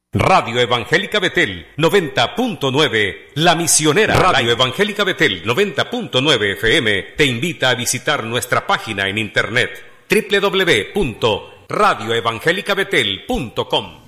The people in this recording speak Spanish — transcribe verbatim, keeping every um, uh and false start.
Radio Evangélica Betel noventa punto nueve, La Misionera. Radio Evangélica Betel noventa punto nueve F M te invita a visitar nuestra página en internet doble u doble u doble u punto radio evangélica betel punto com.